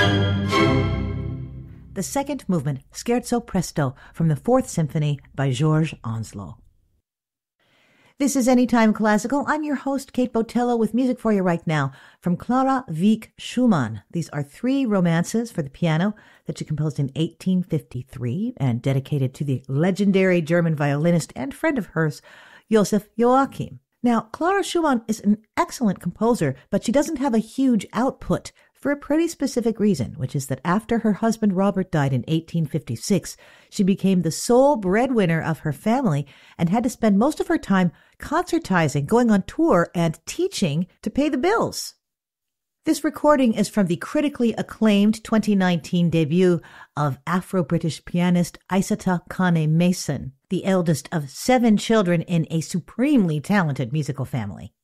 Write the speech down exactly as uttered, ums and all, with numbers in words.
The second movement, Scherzo Presto, from the Fourth Symphony by Georges Onslow. This is Anytime Classical. I'm your host, Kate Botello, with music for you right now from Clara Wieck Schumann. These are three romances for the piano that she composed in eighteen fifty-three and dedicated to the legendary German violinist and friend of hers, Joseph Joachim. Now, Clara Schumann is an excellent composer, but she doesn't have a huge output for a pretty specific reason, which is that after her husband Robert died in eighteen fifty-six, she became the sole breadwinner of her family and had to spend most of her time concertizing, going on tour, and teaching to pay the bills. This recording is from the critically acclaimed twenty nineteen debut of Afro-British pianist Aissata Kane Mason, the eldest of seven children in a supremely talented musical family.